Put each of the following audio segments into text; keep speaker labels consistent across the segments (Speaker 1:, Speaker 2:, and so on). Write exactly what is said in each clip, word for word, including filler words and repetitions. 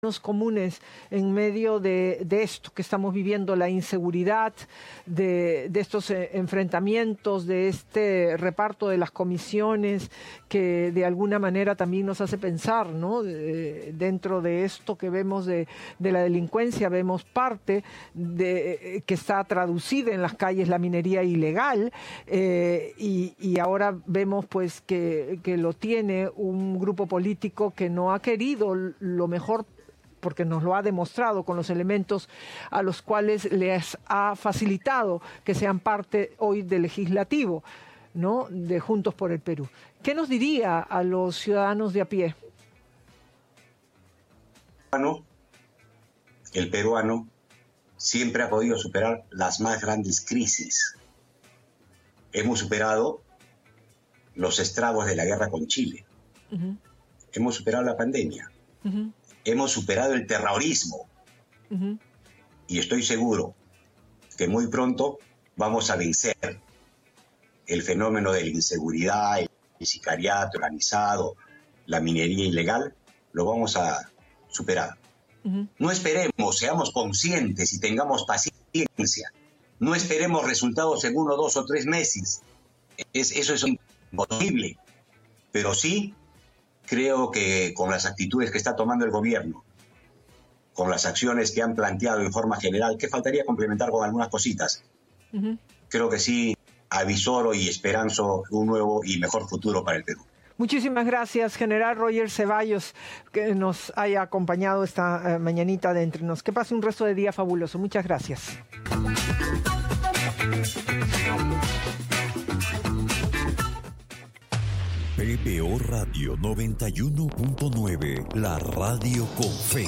Speaker 1: comunes en medio de, de esto que estamos viviendo, la inseguridad, de, de estos eh, enfrentamientos, de este reparto de las comisiones que de alguna manera también nos hace pensar, ¿no? De, dentro de esto que vemos de, de la delincuencia, vemos parte de, eh, que está traducida en las calles, la minería ilegal, eh, y, y ahora vemos pues que, que lo tiene un grupo político que no ha querido lo mejor, porque nos lo ha demostrado con los elementos a los cuales les ha facilitado que sean parte hoy del legislativo, ¿no?, de Juntos por el Perú. ¿Qué nos diría a los ciudadanos de a pie?
Speaker 2: El peruano siempre ha podido superar las más grandes crisis. Hemos superado los estragos de la guerra con Chile. Uh-huh. Hemos superado la pandemia. Uh-huh. Hemos superado el terrorismo. Uh-huh. Y estoy seguro que muy pronto vamos a vencer el fenómeno de la inseguridad, el sicariato organizado, la minería ilegal, lo vamos a superar. Uh-huh. No esperemos, seamos conscientes y tengamos paciencia. No esperemos resultados en uno, dos o tres meses. Es, eso es imposible. Pero sí, creo que con las actitudes que está tomando el gobierno, con las acciones que han planteado en forma general, que faltaría complementar con algunas cositas, uh-huh. creo que sí avisoro y esperanzo un nuevo y mejor futuro para el Perú.
Speaker 1: Muchísimas gracias, General Roger Ceballos, que nos haya acompañado esta eh, mañanita de Entre Nos. Que pase un resto de día fabuloso. Muchas gracias.
Speaker 3: P P O Radio noventa y uno punto nueve, la radio con fe.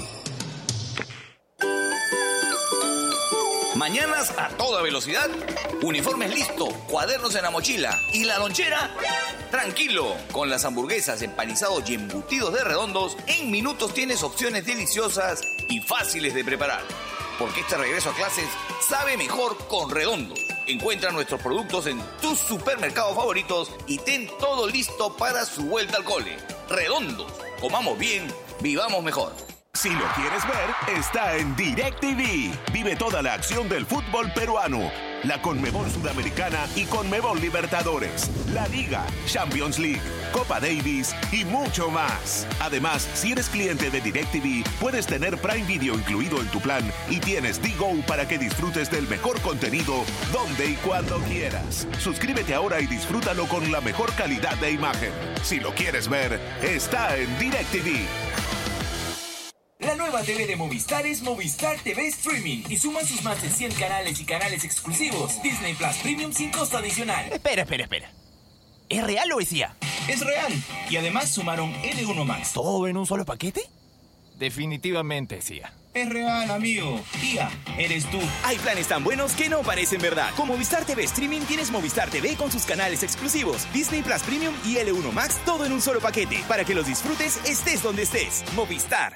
Speaker 4: Mañanas a toda velocidad, uniformes listo, cuadernos en la mochila y la lonchera, tranquilo. Con las hamburguesas, empanizados y embutidos de Redondos, en minutos tienes opciones deliciosas y fáciles de preparar. Porque este regreso a clases sabe mejor con Redondos. Encuentra nuestros productos en tus supermercados favoritos y ten todo listo para su vuelta al cole. Redondos, comamos bien, vivamos mejor.
Speaker 5: Si lo quieres ver, está en DirecTV. Vive toda la acción del fútbol peruano, la Conmebol Sudamericana y Conmebol Libertadores, la Liga, Champions League, Copa Davis y mucho más. Además, si eres cliente de DirecTV, puedes tener Prime Video incluido en tu plan y tienes D-Go para que disfrutes del mejor contenido donde y cuando quieras. Suscríbete ahora y disfrútalo con la mejor calidad de imagen. Si lo quieres ver, está en DirecTV.
Speaker 6: La nueva T V de Movistar es Movistar T V Streaming y suman sus más de cien canales y canales exclusivos. Disney Plus Premium sin costo adicional.
Speaker 7: Espera, espera, espera. ¿Es real o es I A?
Speaker 6: Es real. Y además sumaron L uno Max.
Speaker 7: ¿Todo en un solo paquete? Definitivamente es I A.
Speaker 6: Es real, amigo. I A, eres tú.
Speaker 7: Hay planes tan buenos que no parecen verdad. Con Movistar T V Streaming tienes Movistar T V con sus canales exclusivos, Disney Plus Premium y L uno Max, todo en un solo paquete. Para que los disfrutes estés donde estés. Movistar.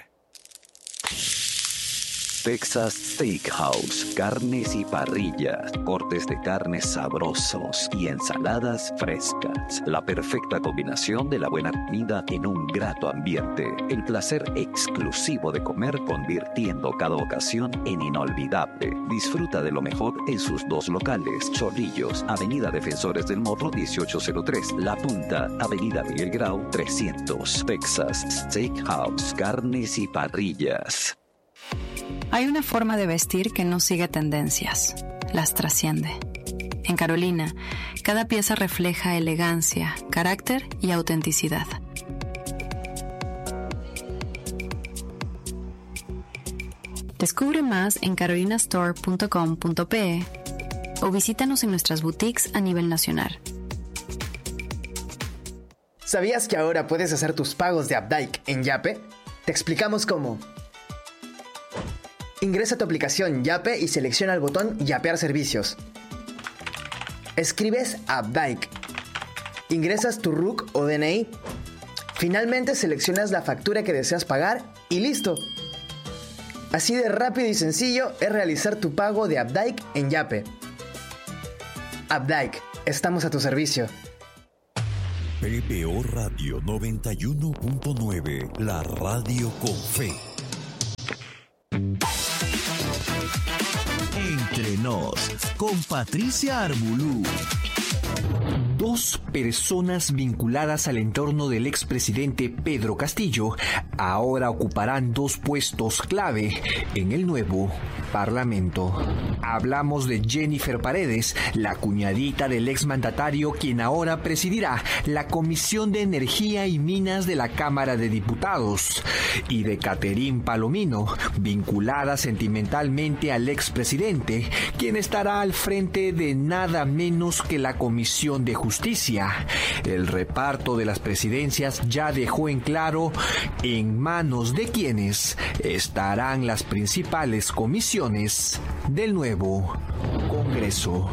Speaker 8: Texas Steakhouse, carnes y parrillas, cortes de carnes sabrosos y ensaladas frescas. La perfecta combinación de la buena comida en un grato ambiente. El placer exclusivo de comer convirtiendo cada ocasión en inolvidable. Disfruta de lo mejor en sus dos locales. Chorrillos, Avenida Defensores del Morro dieciocho cero tres. La Punta, Avenida Miguel Grau trescientos. Texas Steakhouse, carnes y parrillas.
Speaker 9: Hay una forma de vestir que no sigue tendencias, las trasciende. En Carolina, cada pieza refleja elegancia, carácter y autenticidad. Descubre más en carolina store punto com punto pe o visítanos en nuestras boutiques a nivel nacional.
Speaker 10: ¿Sabías que ahora puedes hacer tus pagos de Updike en Yape? Te explicamos cómo. Ingresa a tu aplicación Yape y selecciona el botón Yapear servicios. Escribes Updike. Ingresas tu R U C o D N I. Finalmente seleccionas la factura que deseas pagar y listo. Así de rápido y sencillo es realizar tu pago de Updike en Yape. Updike, estamos a tu servicio.
Speaker 3: P P O Radio noventa y uno punto nueve, la radio con fe.
Speaker 11: con Patricia Arbulú.
Speaker 12: Dos personas vinculadas al entorno del expresidente Pedro Castillo ahora ocuparán dos puestos clave en el nuevo Parlamento. Hablamos de Jennifer Paredes, la cuñadita del exmandatario, quien ahora presidirá la Comisión de Energía y Minas de la Cámara de Diputados, y de Caterín Palomino, vinculada sentimentalmente al expresidente, quien estará al frente de nada menos que la Comisión de Justicia. El reparto de las presidencias ya dejó en claro en manos de quienes estarán las principales comisiones del nuevo Congreso.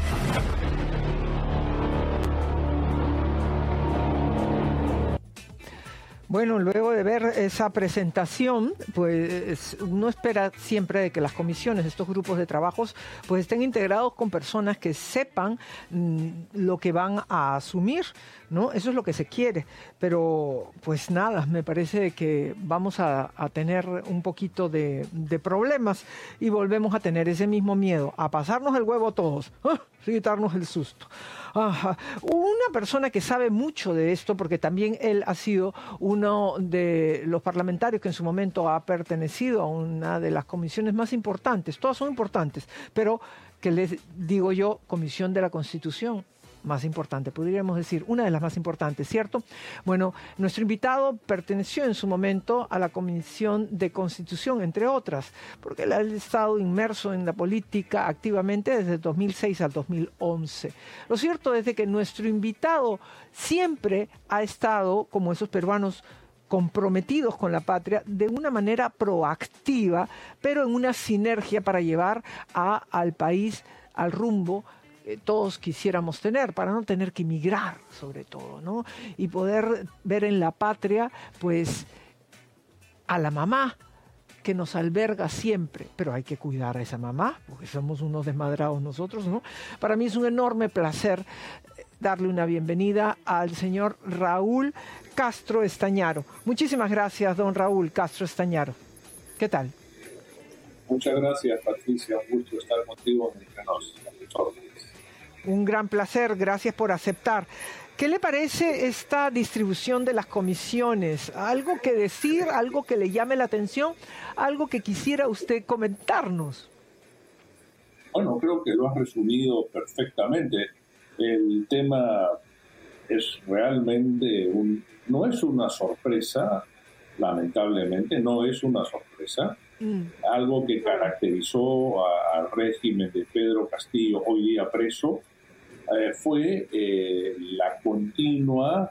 Speaker 1: Bueno, luego de ver esa presentación, pues uno espera siempre de que las comisiones, estos grupos de trabajos, pues estén integrados con personas que sepan mmm, lo que van a asumir, ¿no? Eso es lo que se quiere. Pero, pues nada, me parece que vamos a, a tener un poquito de, de problemas y volvemos a tener ese mismo miedo, a pasarnos el huevo todos, ¡ah! Quitarnos el susto. Ajá. Una persona que sabe mucho de esto, porque también él ha sido uno de los parlamentarios que en su momento ha pertenecido a una de las comisiones más importantes, todas son importantes, pero que les digo yo, Comisión de la Constitución, más importante, podríamos decir, una de las más importantes, ¿cierto? Bueno, nuestro invitado perteneció en su momento a la Comisión de Constitución, entre otras, porque él ha estado inmerso en la política activamente desde el dos mil seis al dos mil once. Lo cierto es de que nuestro invitado siempre ha estado, como esos peruanos comprometidos con la patria, de una manera proactiva, pero en una sinergia para llevar a, al país al rumbo todos quisiéramos tener, para no tener que emigrar, sobre todo, ¿no? Y poder ver en la patria, pues, a la mamá que nos alberga siempre, pero hay que cuidar a esa mamá, porque somos unos desmadrados nosotros, ¿no? Para mí es un enorme placer darle una bienvenida al señor Raúl Castro Estañaro. Muchísimas gracias, don Raúl Castro Estañaro. ¿Qué tal?
Speaker 13: Muchas gracias, Patricia. Un gusto estar contigo entre nosotros.
Speaker 1: Un gran placer, gracias por aceptar. ¿Qué le parece esta distribución de las comisiones? ¿Algo que decir, algo que le llame la atención, algo que quisiera usted comentarnos?
Speaker 13: Bueno, creo que lo has resumido perfectamente. El tema es realmente, un, no es una sorpresa, lamentablemente, no es una sorpresa. Mm. Algo que caracterizó a, al régimen de Pedro Castillo, hoy día preso, Eh, fue eh, la continua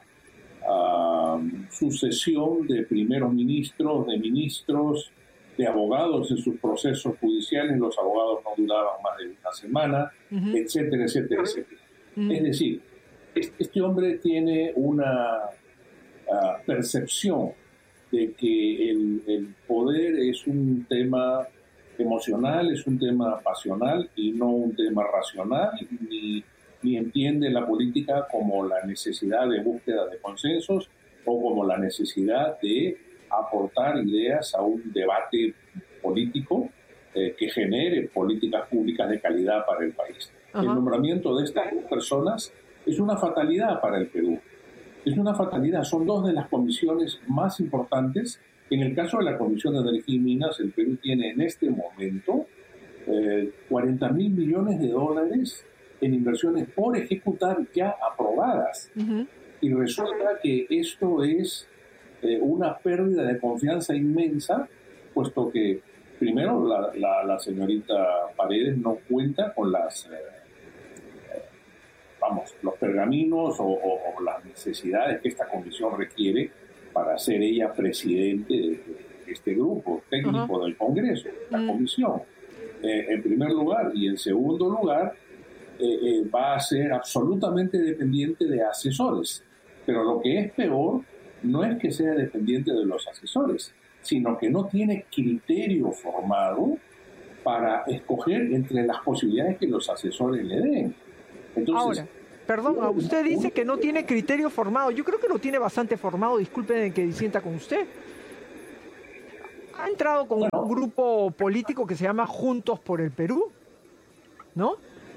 Speaker 13: uh, sucesión de primeros ministros, de ministros, de abogados en sus procesos judiciales. Los abogados no duraban más de una semana, uh-huh. etcétera, etcétera, etcétera. Uh-huh. Es decir, este, este hombre tiene una uh, percepción de que el, el poder es un tema emocional, es un tema pasional y no un tema racional, ni ni entiende la política como la necesidad de búsqueda de consensos o como la necesidad de aportar ideas a un debate político eh, que genere políticas públicas de calidad para el país. Uh-huh. El nombramiento de estas dos personas es una fatalidad para el Perú. Es una fatalidad. Son dos de las comisiones más importantes. En el caso de la Comisión de Energía y Minas, el Perú tiene en este momento eh, cuarenta mil millones de dólares en inversiones por ejecutar ya aprobadas. Uh-huh. Y resulta que esto es eh, una pérdida de confianza inmensa, puesto que, primero, la, la, la señorita Paredes no cuenta con las, eh, eh, vamos, los pergaminos o, o, o las necesidades que esta comisión requiere para ser ella presidente de, de este grupo técnico uh-huh. del Congreso, la uh-huh. comisión. Eh, en primer lugar, y en segundo lugar, Eh, eh, va a ser absolutamente dependiente de asesores. Pero lo que es peor no es que sea dependiente de los asesores, sino que no tiene criterio formado para escoger entre las posibilidades que los asesores le den. Entonces,
Speaker 1: ahora, perdón, usted dice que no tiene criterio formado. Yo creo que lo tiene bastante formado, disculpen que disienta con usted. Ha entrado con bueno, un grupo político que se llama Juntos por el Perú, ¿no?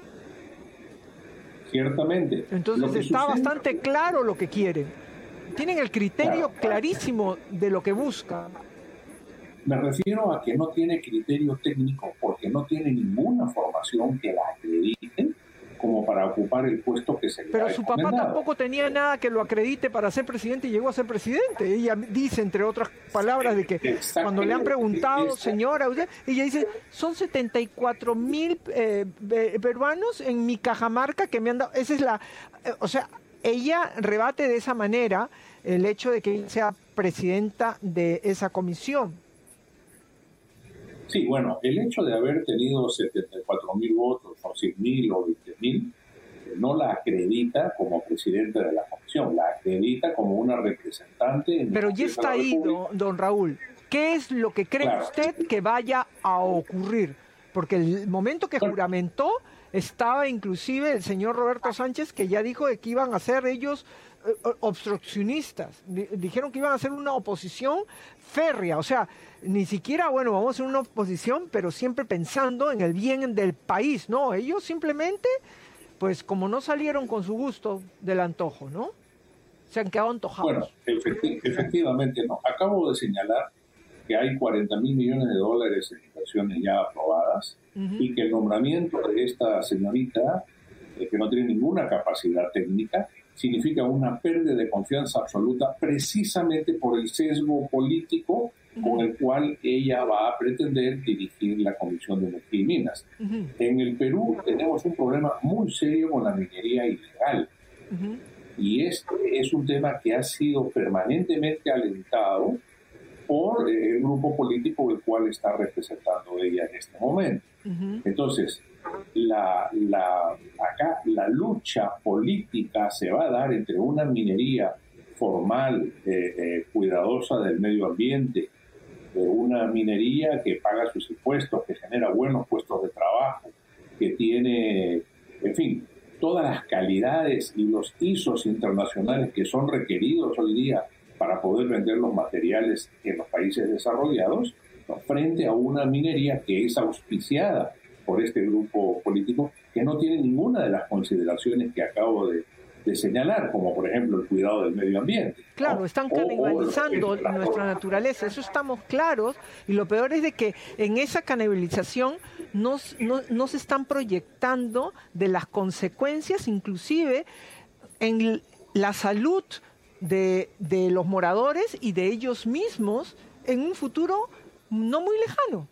Speaker 13: Ciertamente.
Speaker 1: Entonces está sucede... bastante claro lo que quieren. Tienen el criterio claro, clarísimo de lo que buscan.
Speaker 13: Me refiero a que no tiene criterio técnico porque no tiene ninguna formación que la acredite como para ocupar el puesto que se le ha
Speaker 1: Pero su papá tampoco tenía nada que lo acredite para ser presidente y llegó a ser presidente. Ella dice, entre otras palabras, de que cuando le han preguntado, señora, usted, ella dice, son setenta y cuatro mil eh, peruanos en mi Cajamarca que me han dado. Esa es la... Eh, o sea, ella rebate de esa manera el hecho de que ella sea presidenta de esa comisión.
Speaker 13: Sí, bueno, el hecho de haber tenido setenta y cuatro mil votos, o cien mil o veinte mil, eh, no la acredita como presidente de la comisión, la acredita como una representante. En
Speaker 1: Pero ya está ahí, don, don Raúl. ¿Qué es lo que cree claro. usted que vaya a ocurrir? Porque el momento que juramentó estaba inclusive el señor Roberto Sánchez, que ya dijo que iban a ser ellos eh, obstruccionistas. Dijeron que iban a hacer una oposición férrea, o sea, ni siquiera, bueno, vamos a hacer una oposición, pero siempre pensando en el bien del país, ¿no? Ellos simplemente, pues como no salieron con su gusto del antojo, ¿no? Se han quedado antojados.
Speaker 13: Bueno, efecti- efectivamente, no. Acabo de señalar que hay cuarenta mil millones de dólares en inversiones ya aprobadas uh-huh. y que el nombramiento de esta señorita, eh, que no tiene ninguna capacidad técnica, significa una pérdida de confianza absoluta precisamente por el sesgo político uh-huh. con el cual ella va a pretender dirigir la Comisión de Energía y Minas. Uh-huh. En el Perú tenemos un problema muy serio con la minería ilegal. Uh-huh. Y este es un tema que ha sido permanentemente alentado por el grupo político el cual está representando ella en este momento. Uh-huh. Entonces, la, la, acá la lucha política se va a dar entre una minería formal, eh, eh, cuidadosa del medio ambiente, de una minería que paga sus impuestos, que genera buenos puestos de trabajo, que tiene, en fin, todas las calidades y los I S Os internacionales que son requeridos hoy día para poder vender los materiales en los países desarrollados, ¿no? Frente a una minería que es auspiciada por este grupo político que no tiene ninguna de las consideraciones que acabo de, de señalar, como por ejemplo el cuidado del medio ambiente.
Speaker 1: Claro,
Speaker 13: ¿no?
Speaker 1: están canibalizando o, o nuestra naturaleza, eso estamos claros, y lo peor es de que en esa canibalización no, no, no se están proyectando de las consecuencias, inclusive en la salud de, de los moradores y de ellos mismos en un futuro no muy lejano.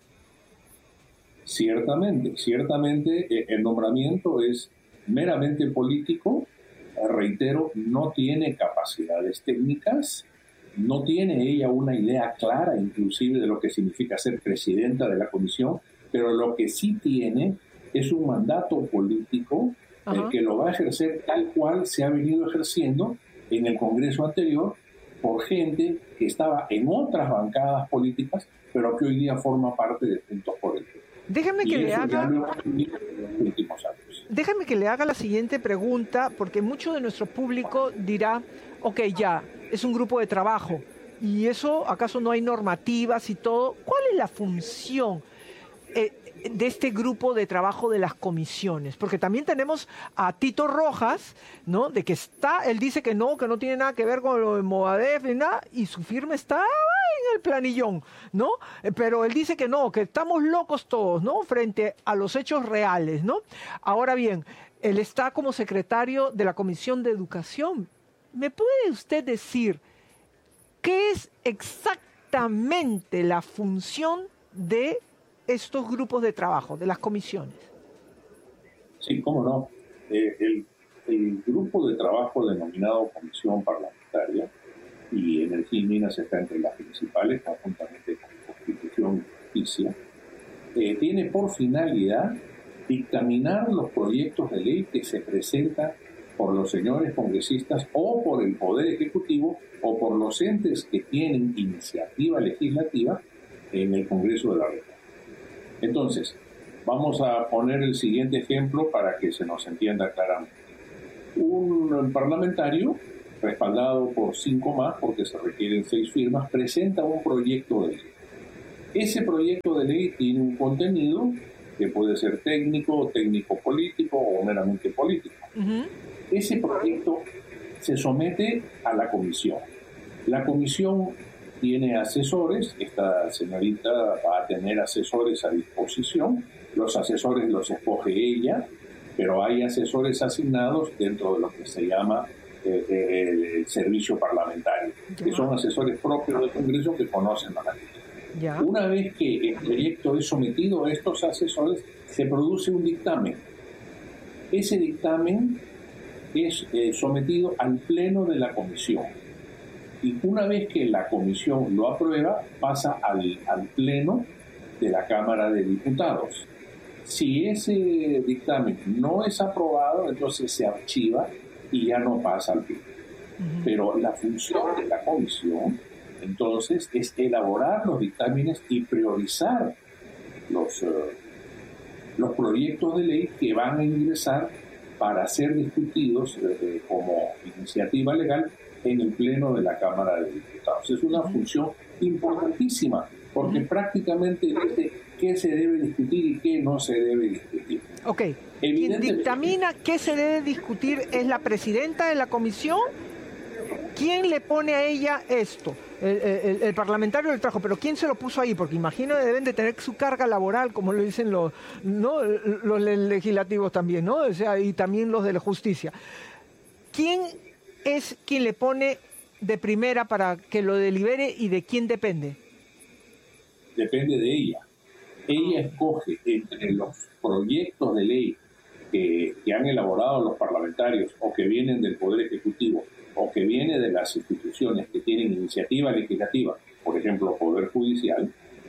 Speaker 13: Ciertamente, ciertamente eh, el nombramiento es meramente político, eh, reitero, no tiene capacidades técnicas, no tiene ella una idea clara inclusive de lo que significa ser presidenta de la comisión, pero lo que sí tiene es un mandato político eh, que lo va a ejercer tal cual se ha venido ejerciendo en el Congreso anterior por gente que estaba en otras bancadas políticas, pero que hoy día forma parte de Juntos por el Perú.
Speaker 1: Déjame que le haga Déjame que le haga la siguiente pregunta, porque mucho de nuestro público dirá, ok, ya, es un grupo de trabajo, y eso, ¿acaso no hay normativas y todo? ¿Cuál es la función eh, de este grupo de trabajo de las comisiones? Porque también tenemos a Tito Rojas, ¿no? De que está, él dice que no, que no tiene nada que ver con lo de Movadef ni nada, y su firma está en el planillón, ¿no? Pero él dice que no, que estamos locos todos, ¿no? Frente a los hechos reales, ¿no? Ahora bien, él está como secretario de la Comisión de Educación. ¿Me puede usted decir qué es exactamente la función de estos grupos de trabajo, de las comisiones?
Speaker 13: Sí, cómo no. Eh, el, el grupo de trabajo denominado Comisión Parlamentaria, y Energía y Minas está entre las principales, conjuntamente con Constitución y Justicia, eh, tiene por finalidad dictaminar los proyectos de ley que se presentan por los señores congresistas o por el Poder Ejecutivo o por los entes que tienen iniciativa legislativa en el Congreso de la República. Entonces, vamos a poner el siguiente ejemplo para que se nos entienda claramente. Un parlamentario, respaldado por cinco más, porque se requieren seis firmas, presenta un proyecto de ley. Ese proyecto de ley tiene un contenido que puede ser técnico, técnico-político o meramente político. Uh-huh. Ese proyecto se somete a la comisión. La comisión tiene asesores, esta señorita va a tener asesores a disposición, los asesores los escoge ella, pero hay asesores asignados dentro de lo que se llama eh, eh, el servicio parlamentario, ya. que son asesores propios del Congreso que conocen la materia. Una vez que el proyecto es sometido a estos asesores, se produce un dictamen. Ese dictamen es eh, sometido al pleno de la comisión. Y una vez que la comisión lo aprueba, pasa al, al pleno de la Cámara de Diputados. Si ese dictamen no es aprobado, entonces se archiva y ya no pasa al pleno. Uh-huh. Pero la función de la comisión, entonces, es elaborar los dictámenes y priorizar los, uh, los proyectos de ley que van a ingresar para ser discutidos eh, como iniciativa legal en el pleno de la Cámara de Diputados. Es una función importantísima, porque uh-huh. prácticamente dice qué se debe discutir y qué no se debe discutir.
Speaker 1: Ok. Quien dictamina qué se debe discutir es la presidenta de la comisión. ¿Quién le pone a ella esto? El, el, el parlamentario le trajo, pero ¿quién se lo puso ahí? Porque imagino que deben de tener su carga laboral, como lo dicen los, ¿no? los legislativos también, ¿no? O sea, y también los de la justicia. ¿Quién es quien le pone de primera para que lo delibere y de quién depende?
Speaker 13: Depende de ella. Ella escoge entre los proyectos de ley que, que han elaborado los parlamentarios o que vienen del Poder Ejecutivo o que viene de las instituciones que tienen iniciativa legislativa, por ejemplo, Poder Judicial,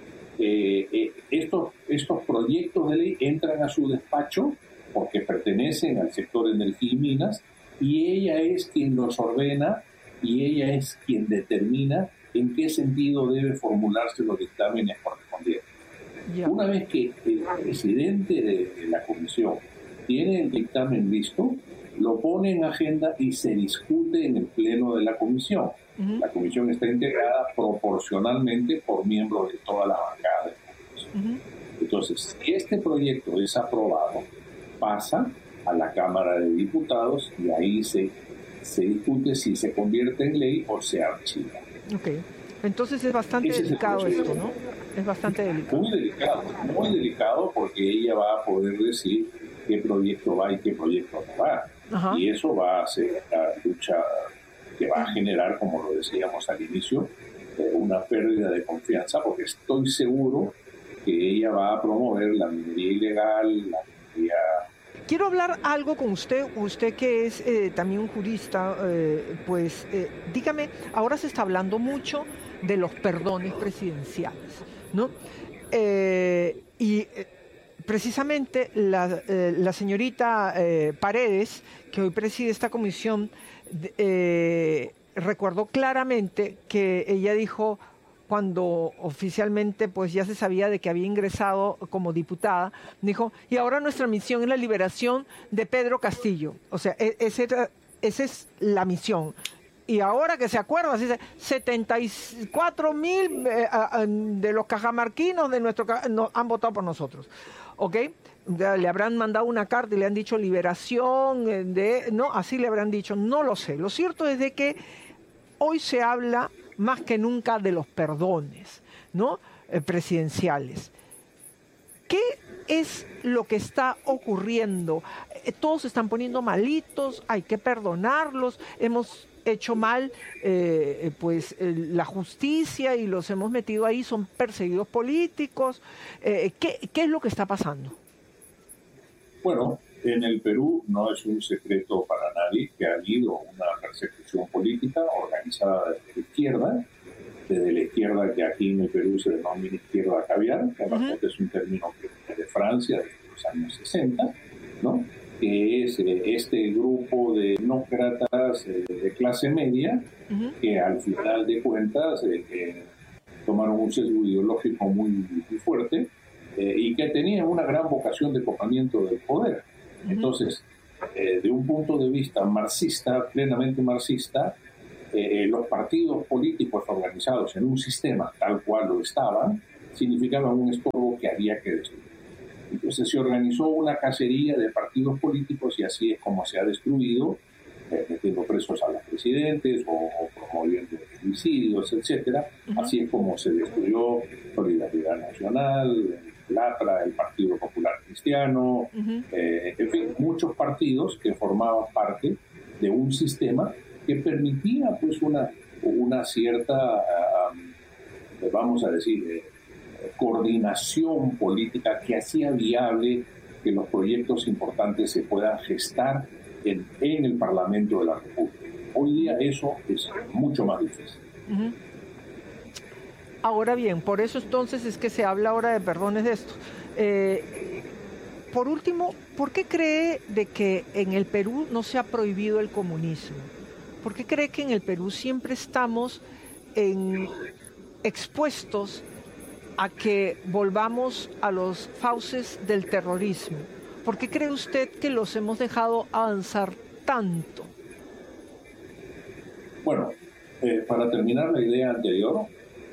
Speaker 13: eh, eh, estos, estos proyectos de ley entran a su despacho porque pertenecen al sector energía y minas, y ella es quien los ordena y ella es quien determina en qué sentido debe formularse los dictámenes correspondientes. Yeah. Una vez que el presidente de, de la comisión tiene el dictamen listo, lo pone en agenda y se discute en el pleno de la comisión. Uh-huh. La comisión está integrada proporcionalmente por miembros de toda la bancada del Congreso. Uh-huh. Entonces, si este proyecto es aprobado, pasa a la Cámara de Diputados y ahí se, se discute si se convierte en ley o se archiva.
Speaker 1: Ok. Entonces es bastante Ese delicado es esto, ¿no? Es bastante delicado.
Speaker 13: Muy delicado, muy delicado, porque ella va a poder decir qué proyecto va y qué proyecto no va. Ajá. Y eso va a ser la lucha que va a generar, como lo decíamos al inicio, eh, una pérdida de confianza, porque estoy seguro que ella va a promover la minería ilegal, la minería...
Speaker 1: Quiero hablar algo con usted, usted que es eh, también un jurista, eh, pues eh, dígame, ahora se está hablando mucho de los perdones presidenciales, ¿no? Eh, y eh, precisamente la, eh, la señorita eh, Paredes, que hoy preside esta comisión, eh, recordó claramente que ella dijo, cuando oficialmente pues ya se sabía de que había ingresado como diputada, dijo, y ahora nuestra misión es la liberación de Pedro Castillo. O sea, ese, esa es la misión. Y ahora que se acuerda, setenta y cuatro mil eh, de los cajamarquinos de nuestro no, han votado por nosotros. ¿Ok? Le habrán mandado una carta y le han dicho liberación, de no, así le habrán dicho, no lo sé. Lo cierto es de que hoy se habla más que nunca de los perdones, ¿no? Eh, presidenciales. ¿Qué es lo que está ocurriendo? Eh, todos se están poniendo malitos, hay que perdonarlos, hemos hecho mal, eh, pues eh, la justicia y los hemos metido ahí, son perseguidos políticos. Eh, ¿qué, ¿Qué es lo que está pasando?
Speaker 13: Bueno, en el Perú no es un secreto para nadie que ha habido una persecución política organizada desde la izquierda, desde la izquierda que aquí en el Perú se denomina izquierda caviar, que además uh-huh. es un término que viene de Francia desde los años sesenta, ¿no? Que es eh, este grupo de nócratas eh, de clase media uh-huh. que al final de cuentas eh, eh, tomaron un sesgo ideológico muy, muy fuerte eh, y que tenían una gran vocación de copamiento del poder. Uh-huh. Entonces, eh, de un punto de vista marxista, plenamente marxista, eh, los partidos políticos organizados en un sistema tal cual lo estaban, significaban un estorbo que había que destruir. Entonces se organizó una cacería de partidos políticos y así es como se ha destruido, eh, metiendo presos a los presidentes o, o promoviendo homicidios, etcétera. Uh-huh. Así es como se destruyó Solidaridad Nacional, el A P R A, el Partido Popular Cristiano, uh-huh. eh, en fin, muchos partidos que formaban parte de un sistema que permitía pues una, una cierta, uh, vamos a decir, eh, coordinación política que hacía viable que los proyectos importantes se puedan gestar en, en el Parlamento de la República. Hoy día eso es mucho más difícil.
Speaker 1: Uh-huh. Ahora bien, por eso entonces es que se habla ahora de perdones de esto. Eh, por último, ¿por qué cree de que en el Perú no se ha prohibido el comunismo? ¿Por qué cree que en el Perú siempre estamos en, expuestos a que volvamos a los fauces del terrorismo? ¿Por qué cree usted que los hemos dejado avanzar tanto?
Speaker 13: Bueno, eh, para terminar la idea anterior,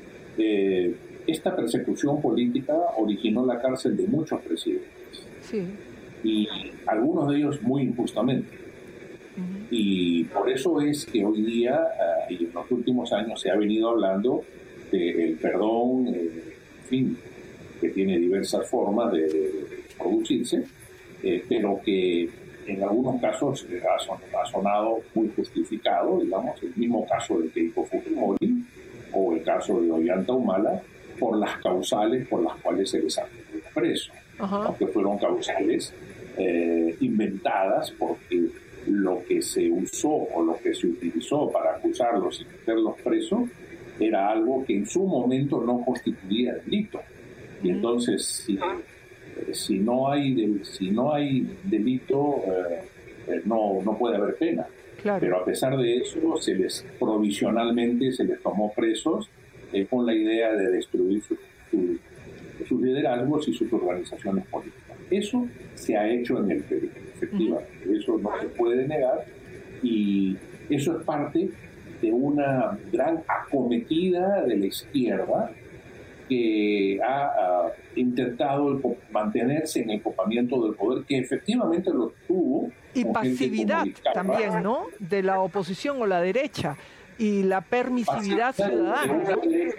Speaker 13: eh, esta persecución política originó la cárcel de muchos presidentes.
Speaker 1: Sí.
Speaker 13: Y algunos de ellos muy injustamente. Uh-huh. Y por eso es que hoy día, uh, y en los últimos años, se ha venido hablando del perdón, eh, en fin, que tiene diversas formas de, de, de producirse, eh, pero que en algunos casos eh, ha, son, ha sonado muy justificado, digamos, el mismo caso de Keiko Fujimori o el caso de Ollanta Humala, por las causales por las cuales se les ha metido preso, uh-huh. aunque fueron causales eh, inventadas porque lo que se usó o lo que se utilizó para acusarlos y meterlos presos era algo que en su momento no constituía delito. Y entonces, si, eh, si, no, hay del, si no hay delito, eh, eh, no, no puede haber pena. Claro. Pero a pesar de eso, se les provisionalmente se les tomó presos eh, con la idea de destruir sus su, su liderazgos y sus organizaciones políticas. Eso se ha hecho en el Perú, efectivamente. Uh-huh. Eso no se puede negar y eso es parte de una gran acometida de la izquierda que ha, ha intentado el, mantenerse en el copamiento del poder, que efectivamente lo tuvo.
Speaker 1: Y pasividad también, ¿no? De la oposición o la derecha, y la permisividad ciudadana.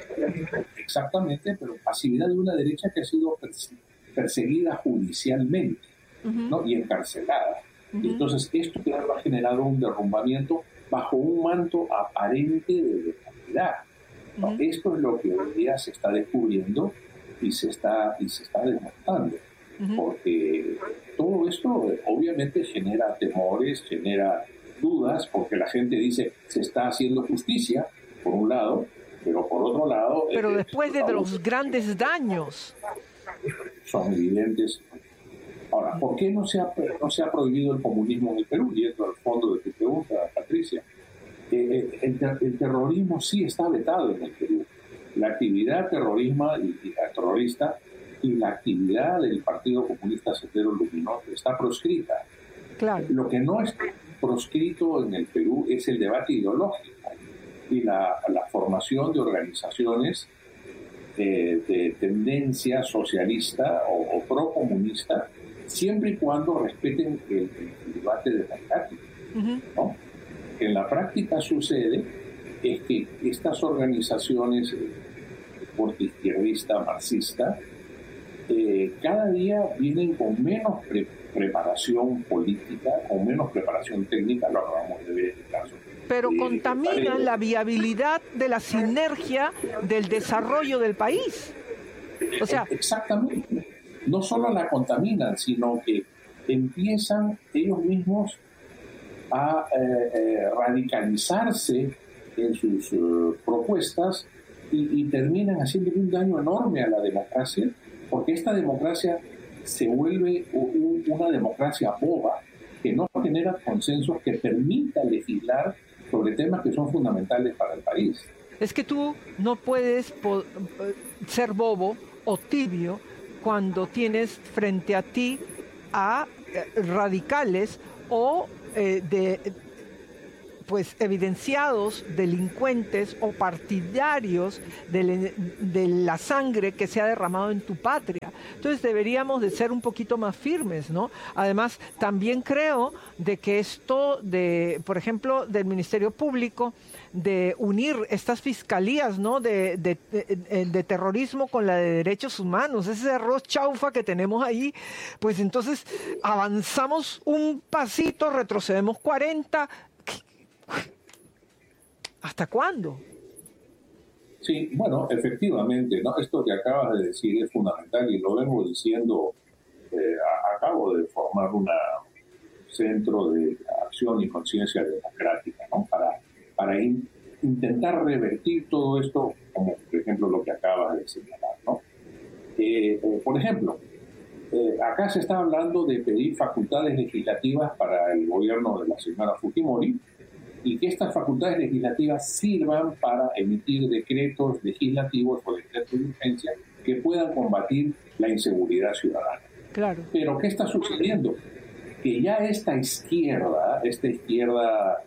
Speaker 13: Exactamente, pero pasividad de una derecha que ha sido perseguida judicialmente, uh-huh. ¿no? Y encarcelada. Uh-huh. Y entonces esto ha generado un derrumbamiento bajo un manto aparente de legalidad. ¿No? Uh-huh. Esto es lo que hoy día se está descubriendo y se está, y se está demostrando. Uh-huh. Porque todo esto obviamente genera temores, genera dudas, porque la gente dice se está haciendo justicia, por un lado, pero por otro lado...
Speaker 1: Pero eh, después de los grandes daños.
Speaker 13: Son evidentes. Ahora, ¿por qué no se ha, no se ha prohibido el comunismo en el Perú? Y esto al fondo de tu pregunta, Patricia. Eh, el, ter- el terrorismo sí está vetado en el Perú. La actividad terrorismo y, y, terrorista y la actividad del Partido Comunista Sendero Luminoso está proscrita.
Speaker 1: Claro.
Speaker 13: Lo que no está proscrito en el Perú es el debate ideológico y la, la formación de organizaciones eh, de tendencia socialista o, o procomunista, siempre y cuando respeten el, el debate democrático. Uh-huh. ¿No? En la práctica sucede es que estas organizaciones de corte izquierdista, marxista, eh, cada día vienen con menos pre- preparación política, con menos preparación técnica, lo acabamos de ver en el caso.
Speaker 1: Pero de, contaminan de la viabilidad de la sinergia del desarrollo del país. O sea,
Speaker 13: exactamente. No solo la contaminan, sino que empiezan ellos mismos a eh, eh, radicalizarse en sus uh, propuestas y, y terminan haciendo un daño enorme a la democracia, porque esta democracia se vuelve un, una democracia boba que no genera consensos que permita legislar sobre temas que son fundamentales para el país.
Speaker 1: Es que tú no puedes po- ser bobo o tibio cuando tienes frente a ti a eh, radicales o eh, de pues evidenciados delincuentes o partidarios de, de la sangre que se ha derramado en tu patria. Entonces deberíamos de ser un poquito más firmes, ¿no? Además, también creo de que esto de, por ejemplo, del Ministerio Público, de unir estas fiscalías, ¿no? de, de, de, de terrorismo con la de derechos humanos, ese arroz chaufa que tenemos ahí, pues entonces avanzamos un pasito, retrocedemos cuarenta. ¿Hasta cuándo?
Speaker 13: Sí, bueno, efectivamente, ¿no? Esto que acabas de decir es fundamental y lo vengo diciendo. Eh, acabo de formar un centro de acción y conciencia democrática, ¿no? Para, para in, intentar revertir todo esto, como por ejemplo lo que acabas de señalar, ¿no? Eh, eh, por ejemplo, eh, acá se está hablando de pedir facultades legislativas para el gobierno de la señora Fujimori, y que estas facultades legislativas sirvan para emitir decretos legislativos o decretos de urgencia que puedan combatir la inseguridad ciudadana.
Speaker 1: Claro.
Speaker 13: Pero ¿qué está sucediendo? Que ya esta izquierda, esta izquierda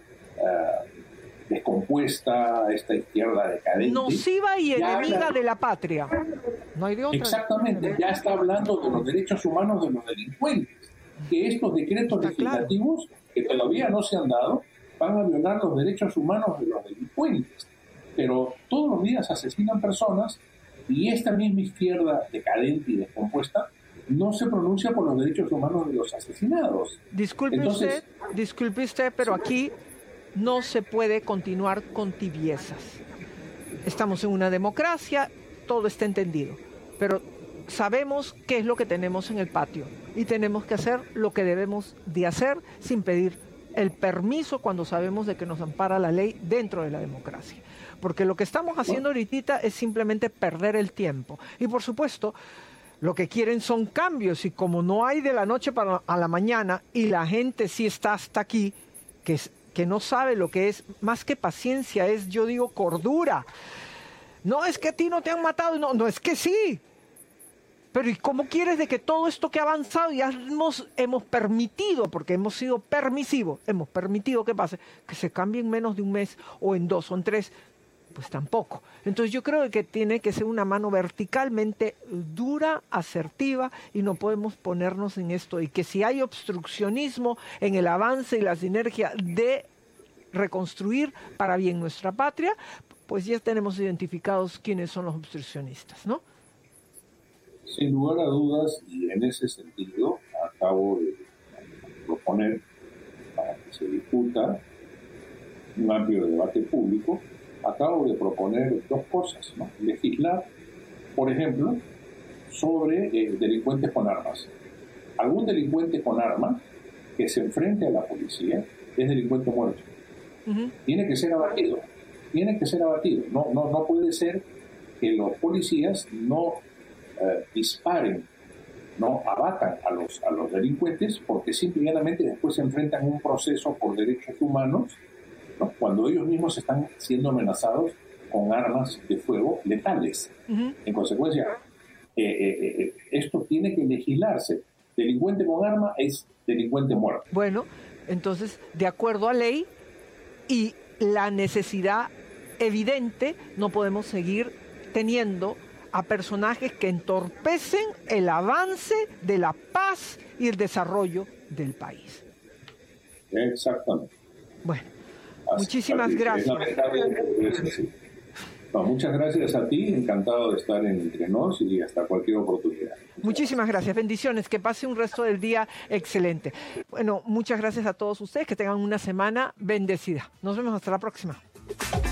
Speaker 13: uh, descompuesta, esta izquierda decadente...
Speaker 1: nociva y enemiga
Speaker 13: habla,
Speaker 1: de la patria. No hay de otra.
Speaker 13: Exactamente, ya está hablando de los derechos humanos de los delincuentes. Que estos decretos está legislativos, claro, que todavía no se han dado, van a violar los derechos humanos de los delincuentes. Pero todos los días asesinan personas y esta misma izquierda decadente y descompuesta no se pronuncia por los derechos humanos de los asesinados.
Speaker 1: Disculpe Entonces, usted, disculpe usted, pero aquí no se puede continuar con tibiezas. Estamos en una democracia, todo está entendido, pero sabemos qué es lo que tenemos en el patio y tenemos que hacer lo que debemos de hacer sin pedir el permiso cuando sabemos de que nos ampara la ley dentro de la democracia. Porque lo que estamos haciendo ahorita es simplemente perder el tiempo. Y por supuesto, lo que quieren son cambios, y como no hay de la noche para a la mañana, y la gente sí está hasta aquí, que, es, que no sabe lo que es, más que paciencia, es, yo digo, cordura. No es que a ti no te han matado, no, no es que sí. Pero ¿y cómo quieres de que todo esto que ha avanzado y hemos, hemos permitido, porque hemos sido permisivos, hemos permitido que pase, que se cambie en menos de un mes o en dos o en tres? Pues tampoco. Entonces yo creo que tiene que ser una mano verticalmente dura, asertiva, y no podemos ponernos en esto. Y que si hay obstruccionismo en el avance y la sinergia de reconstruir para bien nuestra patria, pues ya tenemos identificados quiénes son los obstruccionistas, ¿no?
Speaker 13: Sin lugar a dudas, y en ese sentido, acabo de proponer para que se discuta un amplio debate público, acabo de proponer dos cosas, ¿no? Legislar, por ejemplo, sobre eh, delincuentes con armas. Algún delincuente con arma que se enfrente a la policía es delincuente muerto. Uh-huh. Tiene que ser abatido. Tiene que ser abatido. No, no, no puede ser que los policías no eh, disparen, no abatan a los, a los delincuentes, porque simplemente después se enfrentan a un proceso por derechos humanos, ¿no? Cuando ellos mismos están siendo amenazados con armas de fuego letales. Uh-huh. En consecuencia, eh, eh, eh, esto tiene que legislarse. Delincuente con arma es delincuente muerto.
Speaker 1: Bueno, entonces, de acuerdo a ley y la necesidad evidente, no podemos seguir teniendo a personajes que entorpecen el avance de la paz y el desarrollo del país.
Speaker 13: Exactamente.
Speaker 1: Bueno, así, muchísimas así, gracias.
Speaker 13: No, muchas gracias a ti, encantado de estar en Entre Nos y hasta cualquier oportunidad.
Speaker 1: Muchísimas gracias, bendiciones, que pase un resto del día excelente. Bueno, muchas gracias a todos ustedes, que tengan una semana bendecida. Nos vemos hasta la próxima.